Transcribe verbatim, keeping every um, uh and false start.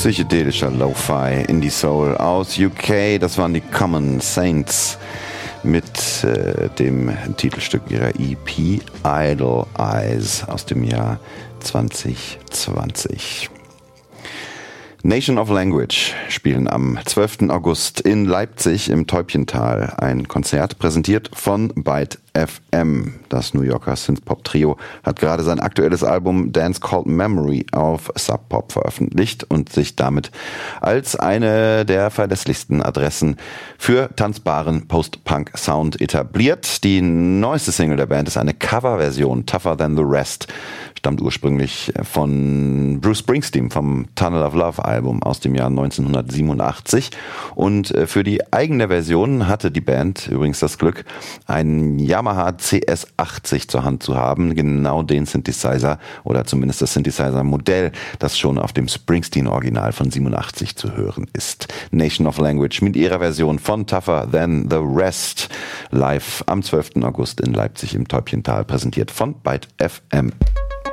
Psychedelischer Lo-Fi Indie Soul aus U K. Das waren die Common Saints mit äh, dem Titelstück ihrer E P Idle Eyes aus dem Jahr zwanzig zwanzig. Nation of Language spielen am zwölften August in Leipzig im Täubchental ein Konzert, präsentiert von Byte F M. Das New Yorker Synthpop-Trio hat gerade sein aktuelles Album Dance Called Memory auf Sub Pop veröffentlicht und sich damit als eine der verlässlichsten Adressen für tanzbaren Post-Punk-Sound etabliert. Die neueste Single der Band ist eine Coverversion, Tougher Than the Rest, stammt ursprünglich von Bruce Springsteen vom Tunnel of Love Album aus dem Jahr neunzehnhundertsiebenundachtzig. Und für die eigene Version hatte die Band übrigens das Glück, einen Yamaha C S achtzig zur Hand zu haben, genau den Synthesizer oder zumindest das Synthesizer-Modell, das schon auf dem Springsteen-Original von siebenundachtzig zu hören ist. Nation of Language mit ihrer Version von Tougher Than the Rest, live am zwölften August in Leipzig im Täubchental, präsentiert von Byte F M.